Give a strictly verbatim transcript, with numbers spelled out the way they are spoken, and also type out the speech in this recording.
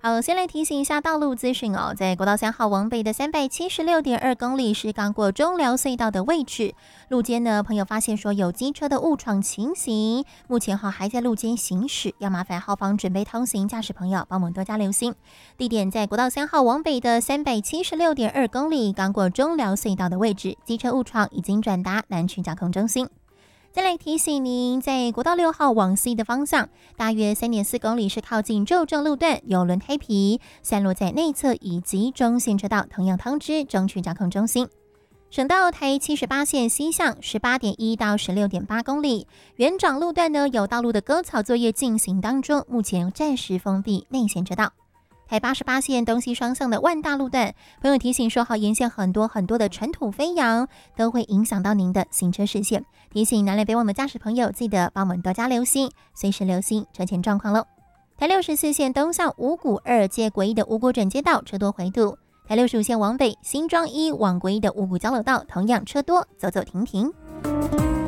好，先来提醒一下道路资讯哦，在国道三号往北的三百七十六点二公里是刚过中寮隧道的位置，路肩呢，朋友发现说有机车的误闯情形，目前哈还在路肩行驶，要麻烦后方准备通行驾驶朋友帮我们多加留心。地点在国道三号往北的三百七十六点二公里，刚过中寮隧道的位置，机车误闯已经转达南区交通中心。再来提醒您，在国道六号往西的方向，大约 三点四公里是靠近旧正路段，有轮胎皮散落在内侧以及中线车道，同样通知中区交通中心。省道台七十八线西向 十八点一到十六点八公里，元长路段呢有道路的割草作业进行当中，目前暂时封闭内线车道。台八十八线东西双向的万大路段，朋友提醒说好，沿线很多很多的尘土飞扬，都会影响到您的行车视线。提醒南来北往的驾驶朋友，记得帮我们多加留心，随时留心车前状况喽。台六十四线东向五股二接国一的五股转接道车多回堵，台六十五线往北新庄一往国一的五股交流道同样车多，走走停停。